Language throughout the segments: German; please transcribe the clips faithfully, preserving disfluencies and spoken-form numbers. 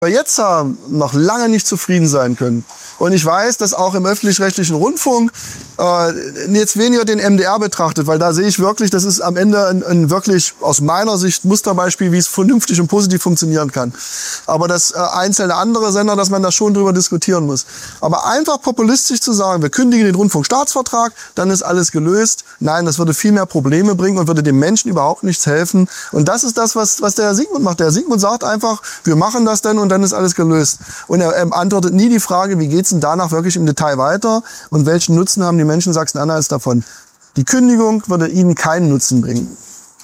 wir jetzt haben, noch lange nicht zufrieden sein können. Und ich weiß, dass auch im öffentlich-rechtlichen Rundfunk äh, jetzt weniger den M D R betrachtet, weil da sehe ich wirklich, das ist am Ende ein, ein wirklich aus meiner Sicht Musterbeispiel, wie es vernünftig und positiv funktionieren kann. Aber dass äh, einzelne andere Sender, dass man da schon drüber diskutieren muss. Aber einfach populistisch zu sagen, wir kündigen den Rundfunkstaatsvertrag, dann ist alles gelöst. Nein, das würde viel mehr Probleme bringen und würde dem Menschen überhaupt nichts helfen. Und das ist das, was, was der Herr Siegmund macht. Der Herr Siegmund sagt einfach, wir machen das dann und dann ist alles gelöst. Und er, er antwortet nie die Frage, wie geht's denn danach wirklich im Detail weiter und welchen Nutzen haben die Menschen Sachsen-Anhalts davon. Die Kündigung würde ihnen keinen Nutzen bringen.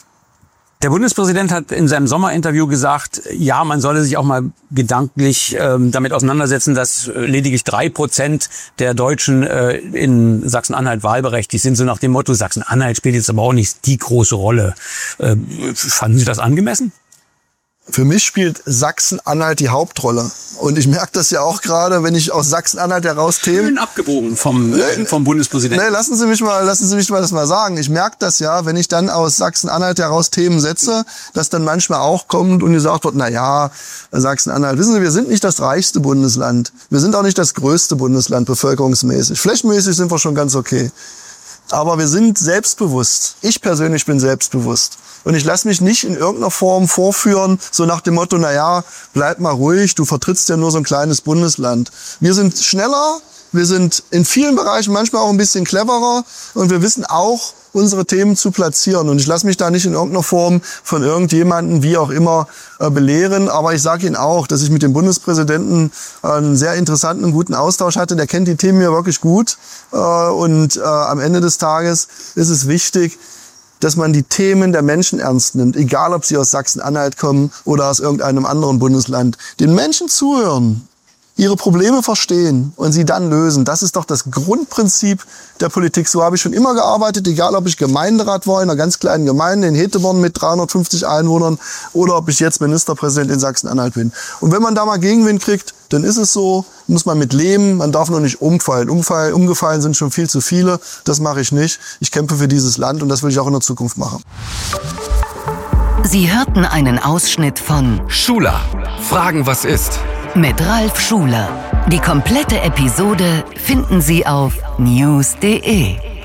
Der Bundespräsident hat in seinem Sommerinterview gesagt, ja, man solle sich auch mal gedanklich ähm, damit auseinandersetzen, dass äh, lediglich drei Prozent der Deutschen äh, in Sachsen-Anhalt wahlberechtigt sind. So nach dem Motto, Sachsen-Anhalt spielt jetzt aber auch nicht die große Rolle. Äh, fanden Sie das angemessen? Für mich spielt Sachsen-Anhalt die Hauptrolle. Und ich merke das ja auch gerade, wenn ich aus Sachsen-Anhalt heraus Themen... Schön abgebogen vom, äh, vom Bundespräsidenten. Nee, lassen Sie mich mal, lassen Sie mich mal das mal sagen. Ich merke das ja, wenn ich dann aus Sachsen-Anhalt heraus Themen setze, dass dann manchmal auch kommt und gesagt wird, na ja, Sachsen-Anhalt, wissen Sie, wir sind nicht das reichste Bundesland. Wir sind auch nicht das größte Bundesland bevölkerungsmäßig. Flächenmäßig sind wir schon ganz okay. Aber wir sind selbstbewusst. Ich persönlich bin selbstbewusst. Und ich lasse mich nicht in irgendeiner Form vorführen, so nach dem Motto, na ja, bleib mal ruhig, du vertrittst ja nur so ein kleines Bundesland. Wir sind schneller, wir sind in vielen Bereichen manchmal auch ein bisschen cleverer und wir wissen auch, unsere Themen zu platzieren. Und ich lasse mich da nicht in irgendeiner Form von irgendjemandem, wie auch immer, äh, belehren. Aber ich sage Ihnen auch, dass ich mit dem Bundespräsidenten äh, einen sehr interessanten und guten Austausch hatte. Der kennt die Themen ja wirklich gut. Äh, und äh, am Ende des Tages ist es wichtig, dass man die Themen der Menschen ernst nimmt. Egal, ob sie aus Sachsen-Anhalt kommen oder aus irgendeinem anderen Bundesland. Den Menschen zuhören, ihre Probleme verstehen und sie dann lösen. Das ist doch das Grundprinzip der Politik. So habe ich schon immer gearbeitet, egal ob ich Gemeinderat war in einer ganz kleinen Gemeinde in Heteborn mit dreihundertfünfzig Einwohnern oder ob ich jetzt Ministerpräsident in Sachsen-Anhalt bin. Und wenn man da mal Gegenwind kriegt, dann ist es so, muss man mit leben, man darf nur nicht umfallen. Umfallen, umgefallen sind schon viel zu viele, das mache ich nicht. Ich kämpfe für dieses Land und das will ich auch in der Zukunft machen. Sie hörten einen Ausschnitt von Schuler. Fragen, was ist? Mit Ralf Schuler. Die komplette Episode finden Sie auf news punkt de.